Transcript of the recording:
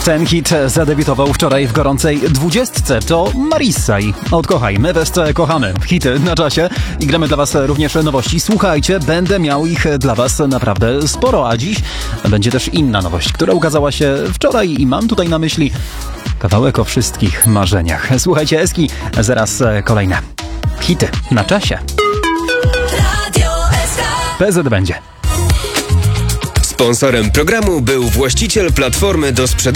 Ten hit zadebiutował wczoraj w gorącej 20. To Marissa i Odkochaj. My was kochamy. Hity na czasie i gramy dla was również nowości. Słuchajcie, będę miał ich dla was naprawdę sporo, a dziś będzie też inna nowość, która ukazała się wczoraj i mam tutaj na myśli kawałek o wszystkich marzeniach. Słuchajcie, Eski, zaraz kolejne hity na czasie. PZ będzie. Sponsorem programu był właściciel platformy do sprzedaży